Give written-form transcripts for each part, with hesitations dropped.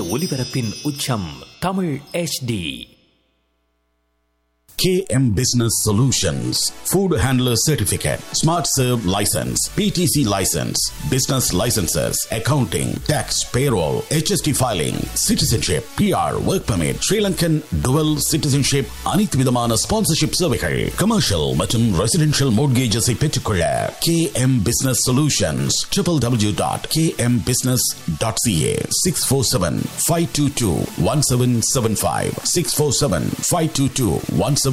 ஒலிபரப்பின் உச்சம் Tamil HD. KM Business Solutions, Food Handler Certificate, Smart Serve License, PTC License, Business Licenses, Accounting, Tax, Payroll, HST Filing, Citizenship, PR, Work Permit, Sri Lankan Dual Citizenship, அனைத்து விதமான sponsorship சேவைகள், Commercial மற்றும் Residential Mortgages பெற்றுக்கொள்ள KM Business Solutions, www.kmbusiness.ca 647-522-1775 647-522-1775.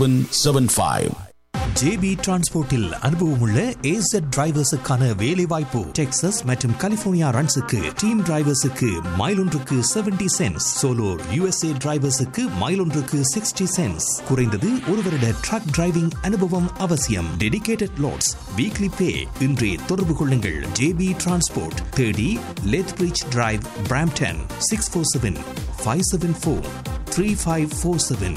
JB டிரான்ஸ்போர்ட்டில் அனுபவமுள்ள AZ டிரைவர்ஸுக்கான வேலை வாய்ப்பு. Texas மற்றும் California ரன்ஸுக்கு team டிரைவர்ஸுக்கு mile ஒன்றுக்கு 70 cents, solo USA டிரைவர்ஸுக்கு mile ஒன்றுக்கு 60 சென்ட்ஸ். குறைந்தது ஒரு வருட ட்ரக் டிரைவிங் அனுபவம் அவசியம். டெடிகேட்டட் லோட்ஸ், வீக்லி பே. இன்றே தொடர்பு கொள்ளுங்கள். JB transport, 30 Lethbridge Drive, Brampton, 647-574-3547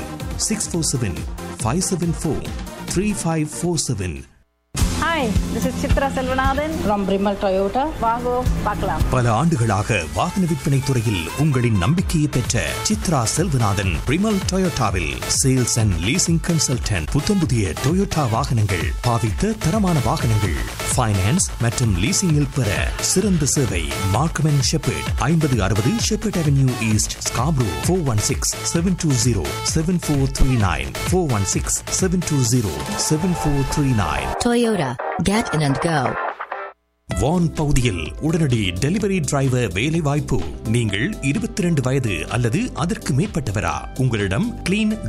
647-574-3547. Hi, this is Chitra Selvanathan from Brimal Toyota. வாங்கோ பார்க்கலாம். பல ஆண்டுகளாக வாகன விற்பனை துறையில் உங்களின் நம்பிக்கையை பெற்ற Chitra Selvanathan பிரிமல் டொயோட்டாவில் sales and leasing consultant. புத்தம்புதிய Toyota வாகனங்கள், பாவித்த தரமான வாகனங்கள், ஃபைனான்ஸ் மற்றும் லீசிங்கில் பெற சிறந்த சேவை. Markham and shepherd, 5060 shepherd avenue east, Scarborough. 416-720-7439 416-720-7439. Toyota, get in and go. வான் பகுதியில் உடனடி டெலிவரி டிரைவர் வேலை வாய்ப்பு. நீங்கள் 22 வயது அல்லது அதற்கு மேற்பட்டவரா? உங்களிடம் கிளீன்